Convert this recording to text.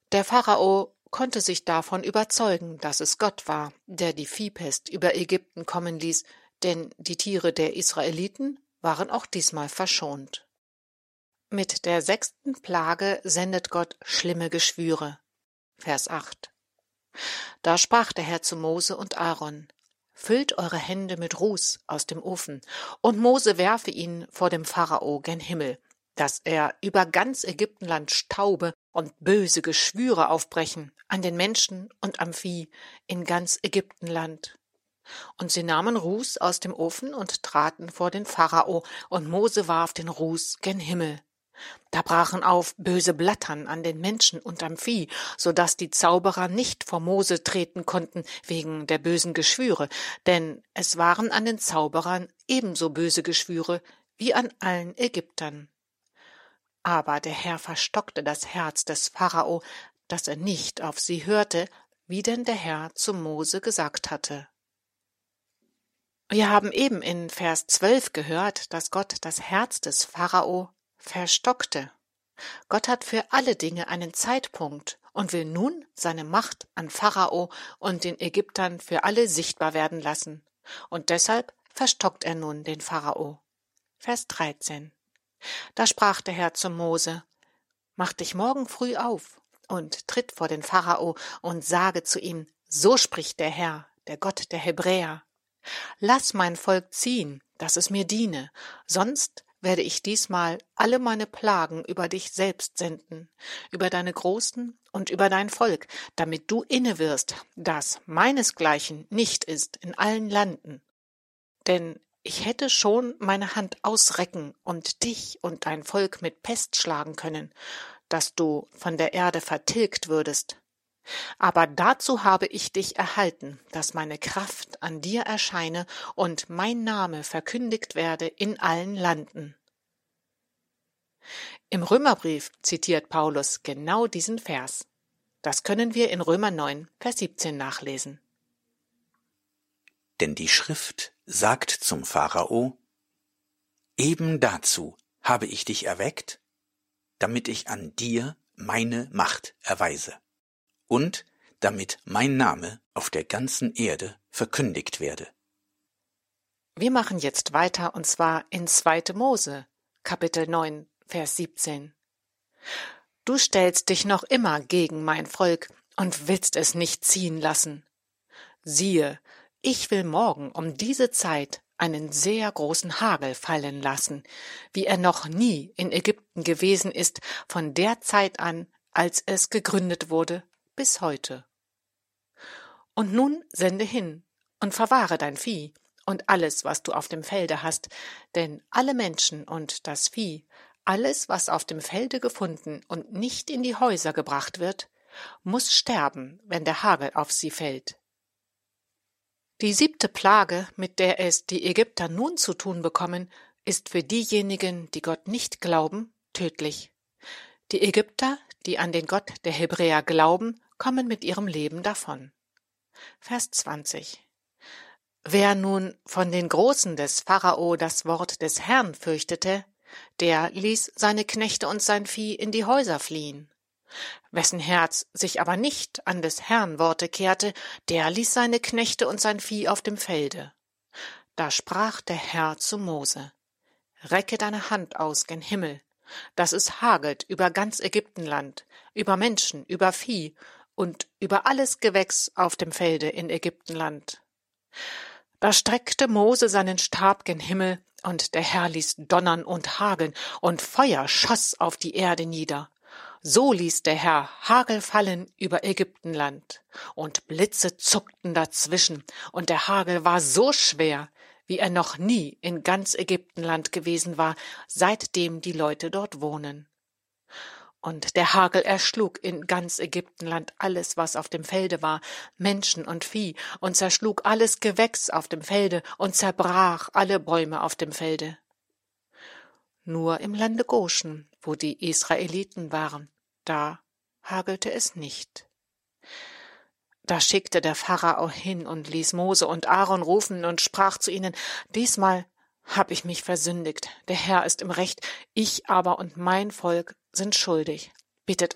Der Pharao konnte sich davon überzeugen, dass es Gott war, der die Viehpest über Ägypten kommen ließ, denn die Tiere der Israeliten waren auch diesmal verschont. Mit der 6. Plage sendet Gott schlimme Geschwüre. Vers 8. Da sprach der Herr zu Mose und Aaron: Füllt eure Hände mit Ruß aus dem Ofen, und Mose werfe ihn vor dem Pharao gen Himmel, dass er über ganz Ägyptenland Staube und böse Geschwüre aufbrechen, an den Menschen und am Vieh in ganz Ägyptenland. Und sie nahmen Ruß aus dem Ofen und traten vor den Pharao, und Mose warf den Ruß gen Himmel. Da brachen auf böse Blattern an den Menschen und am Vieh, so dass die Zauberer nicht vor Mose treten konnten wegen der bösen Geschwüre, denn es waren an den Zauberern ebenso böse Geschwüre wie an allen Ägyptern. Aber der Herr verstockte das Herz des Pharao, dass er nicht auf sie hörte, wie denn der Herr zu Mose gesagt hatte. Wir haben eben in Vers 12 gehört, dass Gott das Herz des Pharao verstockte. Gott hat für alle Dinge einen Zeitpunkt und will nun seine Macht an Pharao und den Ägyptern für alle sichtbar werden lassen. Und deshalb verstockt er nun den Pharao. Vers 13. Da sprach der Herr zu Mose: Mach dich morgen früh auf und tritt vor den Pharao und sage zu ihm: So spricht der Herr, der Gott der Hebräer: Lass mein Volk ziehen, dass es mir diene, sonst werde ich diesmal alle meine Plagen über dich selbst senden, über deine Großen und über dein Volk, damit du inne wirst, dass meinesgleichen nicht ist in allen Landen. Denn ich hätte schon meine Hand ausrecken und dich und dein Volk mit Pest schlagen können, dass du von der Erde vertilgt würdest. Aber dazu habe ich dich erhalten, dass meine Kraft an dir erscheine und mein Name verkündigt werde in allen Landen. Im Römerbrief zitiert Paulus genau diesen Vers. Das können wir in Römer 9, Vers 17 nachlesen. Denn die Schrift sagt zum Pharao: Eben dazu habe ich dich erweckt, damit ich an dir meine Macht erweise und damit mein Name auf der ganzen Erde verkündigt werde. Wir machen jetzt weiter, und zwar in 2. Mose, Kapitel 9, Vers 17. Du stellst dich noch immer gegen mein Volk und willst es nicht ziehen lassen. Siehe, ich will morgen um diese Zeit einen sehr großen Hagel fallen lassen, wie er noch nie in Ägypten gewesen ist, von der Zeit an, als es gegründet wurde, bis heute. Und nun sende hin und verwahre dein Vieh und alles, was du auf dem Felde hast, denn alle Menschen und das Vieh, alles, was auf dem Felde gefunden und nicht in die Häuser gebracht wird, muss sterben, wenn der Hagel auf sie fällt. Die 7. Plage, mit der es die Ägypter nun zu tun bekommen, ist für diejenigen, die Gott nicht glauben, tödlich. Die Ägypter, die an den Gott der Hebräer glauben, kommen mit ihrem Leben davon. Vers 20. Wer nun von den Großen des Pharao das Wort des Herrn fürchtete, der ließ seine Knechte und sein Vieh in die Häuser fliehen. Wessen Herz sich aber nicht an des Herrn Worte kehrte, der ließ seine Knechte und sein Vieh auf dem Felde. Da sprach der Herr zu Mose: Recke deine Hand aus gen Himmel, dass es hagelt über ganz Ägyptenland, über Menschen, über Vieh und über alles Gewächs auf dem Felde in Ägyptenland. Da streckte Mose seinen Stab gen Himmel, und der Herr ließ donnern und hageln, und Feuer schoss auf die Erde nieder. So ließ der Herr Hagel fallen über Ägyptenland, und Blitze zuckten dazwischen, und der Hagel war so schwer, wie er noch nie in ganz Ägyptenland gewesen war, seitdem die Leute dort wohnen. Und der Hagel erschlug in ganz Ägyptenland alles, was auf dem Felde war, Menschen und Vieh, und zerschlug alles Gewächs auf dem Felde und zerbrach alle Bäume auf dem Felde. Nur im Lande Goshen, wo die Israeliten waren, da hagelte es nicht. Da schickte der Pharao hin und ließ Mose und Aaron rufen und sprach zu ihnen: Diesmal hab ich mich versündigt, der Herr ist im Recht, ich aber und mein Volk sind schuldig. Bittet